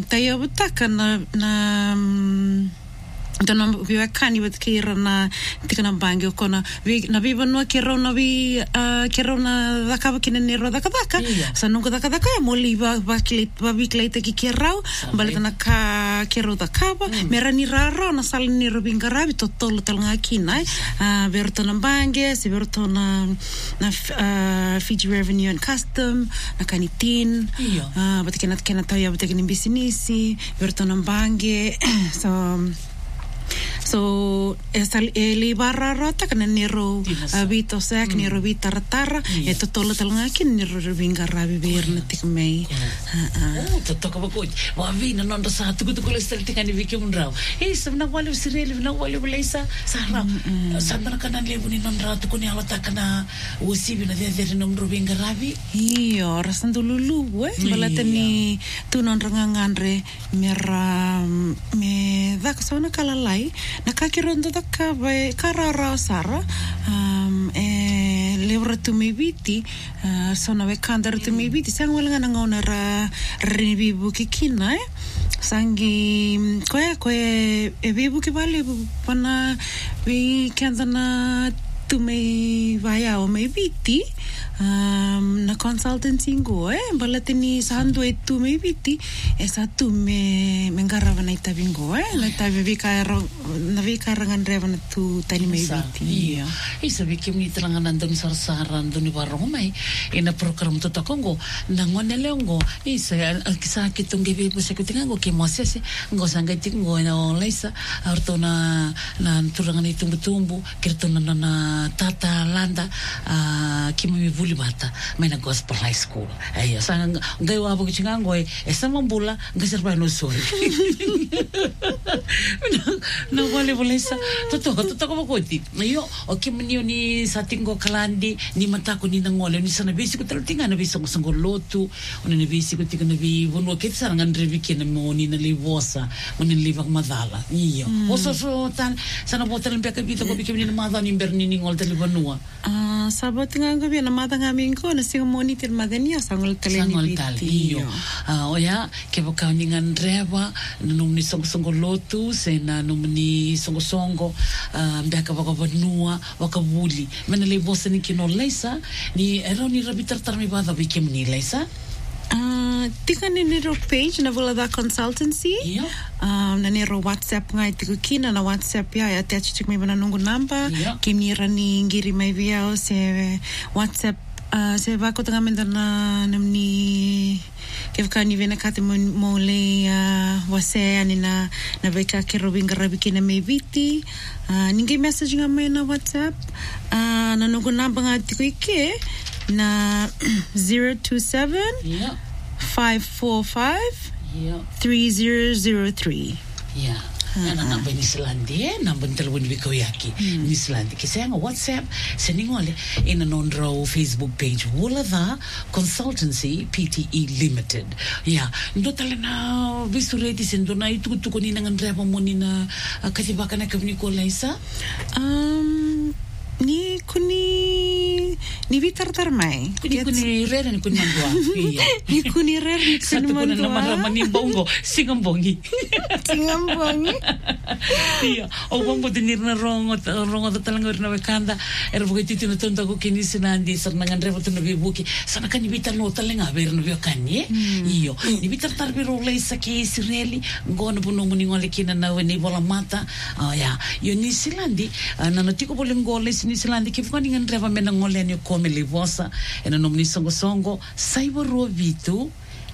tayo butaka na Dona viva kani with kira na tikana bangi kona na viva no kero na vi kero na dakava kina nero dakadaka sa nunca dakadaka moli va vikleite ki kerau balana ka kero dakava merani raro na sal ni robinga rabi totolo talanga kina verto na bangi si verto na Fiji Revenue and Custom na kanitin batikena tayo batikena bisinisi verto na bangi so eli barra rota kana nero vito sak nero vita ratara to tolo talanga kin nero vinga rabi verne tikmei to toka bakoi wa vina non sa tu tu kolestel tikani viki munrau sabna wale sireli na wale bulesa sara sandra kana lebuni non ratu kuni alata kana usibi na de non vinga rabi io rasando lulu balatani tu non ranganganre mera me dak sona kala lai nakakirondo taka vai karara sara levra tu me viti sona ve kandar tu me viti sang wala nga ngona ra revivu kikina sangi koe vivu ke vale pana vi kandana tu me vai ao me viti na consultancy ngo balatini sando tu me viti esa tu me ngarava na itavingo na tavika na vika ranganreva na tu tani me viti isa viki mi trangana ndon sarsara ndoni waromai ina program to takongo na ngone leongo isa kisa kitunge vi musekutingo ke mosese ngo sanga tingo na olesa artona na turangana itumbu kirtona na tata landa kimi bata mena gospel high school ayo sang ngai wa bu chingango esa mambula ngasirba no sori no wale bolesa toto ko koti yo o kimni ni satingo kalandi ni matako ni ngole ni sana bisi ko tinga na bisi ko lotu ona ni bisi ko tinga na bi wono ke tsara ngandre biki na moni na livosa moni liva madala iyo oso tan sana botel mpeka bito ko biki ni madala ni berni ni ngol telefonua sabot nga gabi na matanga mingo na singa monitor madania sangol taleni iyo oya ke bakaningan reva nung ni songo lotu sena nung ni songo mbeka bakabanua wakabuli mena le bosa ni kino leisa ni ero ni rabitar tarmi bada bikim ni leisa tika ni nero page na wala da consultancy na nero WhatsApp ngai tiku kina na WhatsApp ya attach tik me bana nungu namba kimira ni ngiri mai via se WhatsApp se va kota ngamenda na namni kevkani vena kate mole wase ani na veka ke robinga rabikina me viti ninge message ngamai na WhatsApp na nungu namba ngai tiku ike na 027 545 3003 ana namba ni Islandi namba telefon biko yaki ni Islandi kisanga WhatsApp seningole ina nondro Facebook page wala da consultancy PTE limited ndotale na visureti sendona itu tukoni nangandreva monina katibaka na kavni ko laisa ni vitar mai kuni rere ni kuni mandua ni kuni rere ni kuni mandua na mani bongo singambongi o bongo de nirna rongo da talanga na bekanda ervogiti no tonda ko kini sinandi sarnangan revo to no bibuki sana kan vitar no talanga ver no biokanye iyo ni vitar tarbiro leisa ke Israeli ngono buno muni ngole kina na weni bola mata yo ni silandi na notiko bolengole ni silandi ke fukani ngan reva mena ngole ni come livosa ena nomni songo saibo rovitu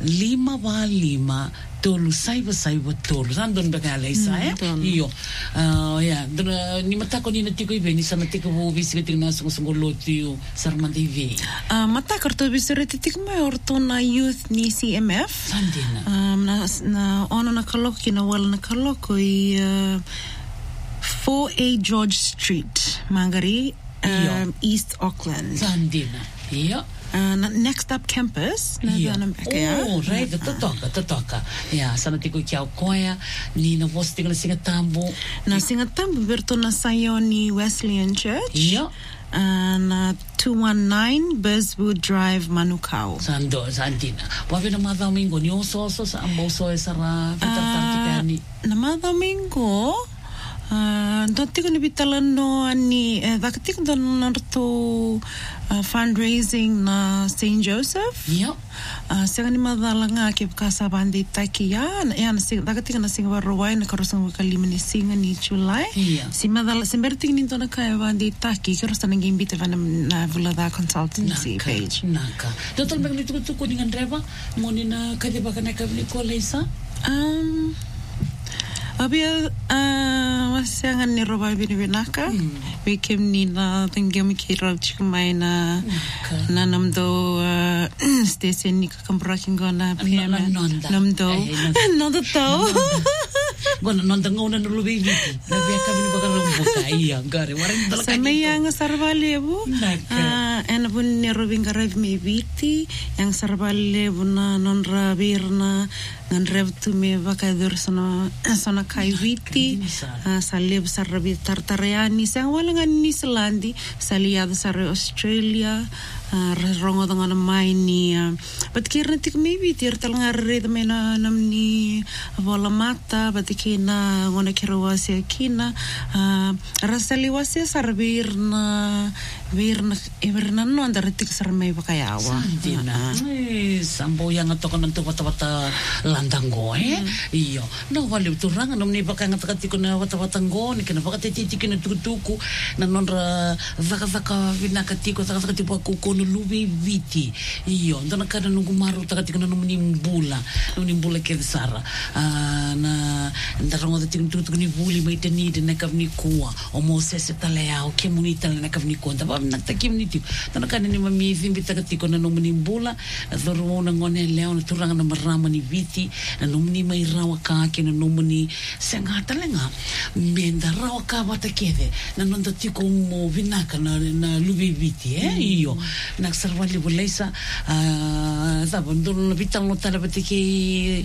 5 tolu saibo tolu randon bagala isa iyo ni matako ni natiko ibeni sana tiko bo visi tingna songo lotu sarmandi vi matako to bisere tikma ortona youth ni CMF sandina na ono na kaloko na wala na kaloko 4A George Street Mangari East Auckland sandina next up campus right totoka sana tiko kia koya ni na vosti na singatambo verto na Sayoni Wesleyan Church na 219 Burswood Drive, Manukau. Sando, Santina. Wawina Domingo, ni oso sa amboso esara vitartartikani. Na Domingo, doti ko ni bitalan no ani dakatik don narto fundraising na St. Joseph. Yep. Sanga ni madalanga ke kasa bandi takiya ya na dakatik na singa rawai na karosang kalimani singa ni July. Si madala semberting ninto na kaya bandi taki karosan nang imbita na Vulada consultancy page. Naka. Total bang nito ko ningan reba mo ni na kadi ba kana kabli ko Lisa? Abia masangan ni roba binibinaka. Wekem ni na tinggi mikirau cikumai na namdo station ni kakambraking gona PM namdo tau. Gona nonda ngona no lubi viti. Na via kami ni bakal lumbuka iya gare waring dalaka. Sama yang sarvalebu. Ena pun ni robing karav me viti yang sarvalebu na nonra birna ngan rev tu me bakadur sona kai viti salib sarrabi tartareani sang wala ngan ni Selandi saliado sarre Australia rongo dengan mai ni but kirna tik maybe tir talngar red mena namni bola mata but kina ngona kirwase kina rasali wase sarbirna virna no andar tik sarmai bakayawa dina sambo yang atokan untuk wata-wata landango iyo no vale turanga namni bakanga takatiko na wata-wata ngoni kana bakatiti kina tukutuku na nonra vaka vinakatiko takatiko ko lubi viti iyo ndana kada nungu maru takatika na nimbula ke sara na ndarongo de tintu ni buli mai tani de na kavni kuwa o mo sese talea o ke munita na kavni ko ndaba na takimni ti ndana kada ni mami vimbi takatika na nimbula doro na ngone leo na turanga na marama ni viti na numni mai rawa ka ke na numni sengata lenga menda rawa ka batakede na nonda tiko mo vinaka na lubi viti iyo nak sarvali bulaisa ndon vitang no tala batiki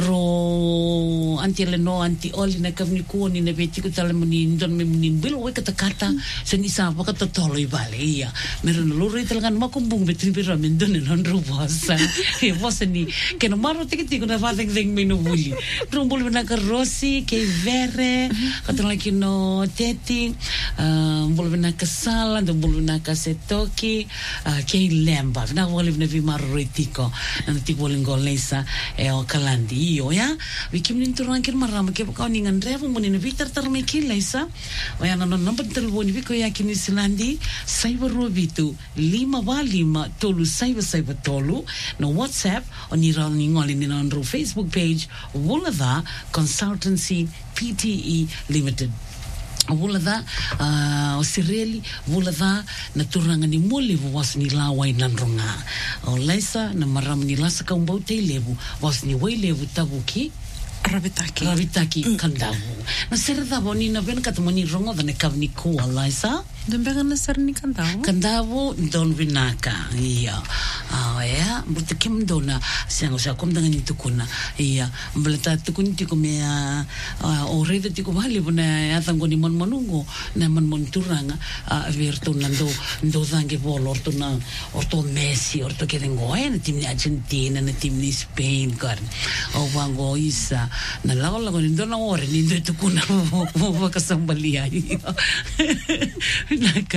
ro anti oli na kavni ko ni na beti ko tala muni ndon me muni bil we kata seni sa pakata tolo ibale iya meron lo re talagan makumbung betri bira mendon non rubosa e vosa ni que no maro tiki na fazeng zeng menu buli rumbul na karosi ke vere katong like no teti bul na kasala bul na kasetoki ke lemba na vole na vi marroitiko na tiko lingolesa e o kalandi io ya vi kim ninturangir marama ke ka ningan revo moni na vitar tarme ke lesa o ya no number telefon vi ko ya kini Selandi cyber robitu 5 tolu cyber tolu no WhatsApp oni rani ngoli ni no Facebook page Vulada Consultancy Pte Limited Vulada Australia Vulada na turanga ni mole was ni lawa inandronga o lesa na maram ni lasa ka umbau te levu was ni wei levu tabuki Rabitaki kandavu na serda boni na ben katumani rongo da ne kavni ko alaisa Dembega na ser ni kandavu don vinaka iya ya buti kim dona siang sa kom dengan itu kuna iya belata tukun tiku mea ore de tiku bali buna atango ni mon monungo na mon turanga verto nando ndo zange bol orto Messi orto kedengo na tim ni Argentina na tim ni Spain kar o wango isa na lago ni dona ore ni ndo tukuna mo kasambalia naka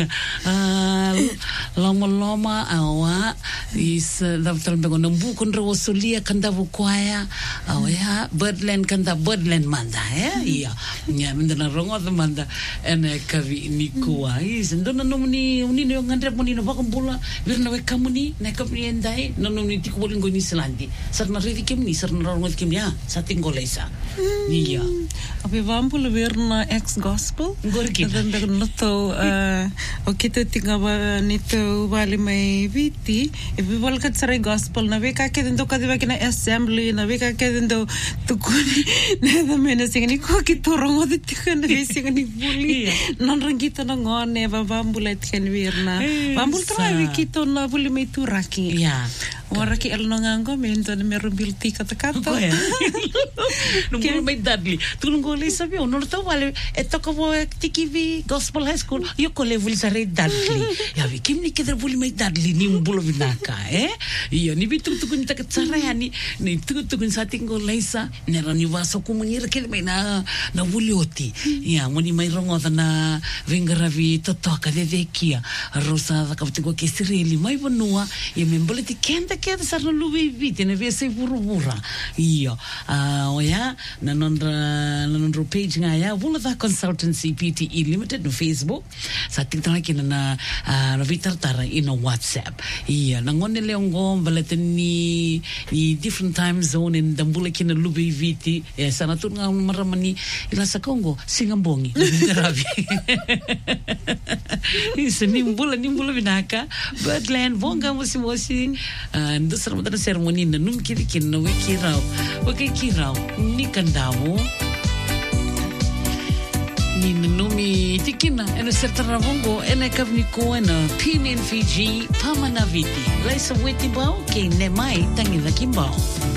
loma awa is daftar bego nambu konra wosulia kanda bukwaya ya birdland kanda birdland manda iya nya mendana rongo manda ene kavi ni kuwa is ndona nomni uni no ngandre moni no bakambola virna we kamuni na kapni endai no nomni tikubolingo ni Selandi sarna ridi kemni sarna rongo kemni satingolesa iya Abi vampul virna ex gospel gorki dan noto o kita tinggal nito bali mai viti e bol kat sare gospel na beka ke dendo ka diba kina assembly na beka ke dendo tukuni na da mena singani ko ki torongo de tikana be singani buli non rangita na ngone va vampul et ken virna vampul tra vi kito na buli mai turaki Ora ki alno ngango mento na meron bilti kata-kata. Koe. Nunggu may Dudley. Tulungo le sabi o nor tawale eto ko tiki vi Gospel High School. Yo ko level sa Ray Dudley. Ya vi kim ni kedra buli may Dudley ni umbulo vinaka Iyo ni bitu tukun takat sarayani ni tukun sa tinggo leisa nera ni waso kumunira kele may na wulioti. Ya moni may rongoda na vingaravi totoka dedekia rosa kaptingo kesireli mai vanua ya membole ti kenda sa lubi viti na vese vuruvura. Iyo oya nanondro page nga ya Vulava Consultancy Pte Limited no Facebook sa tingtang kina na vitartara in a WhatsApp. Iya nangone leongo baleten ni different time zone in dambula kina lubi viti sana tu nga maramani ila sa Congo singambongi grabe. Isa nimbula binaka Birdland bonga mosi ndo sa ramada seremoni na num kirikin na wakikiraw ni kandamo ni numi tikina ena sertara bongo ena kavniko ena PMN Fiji pamanaviti laisa weti bao ke ne mai tangi kimbao.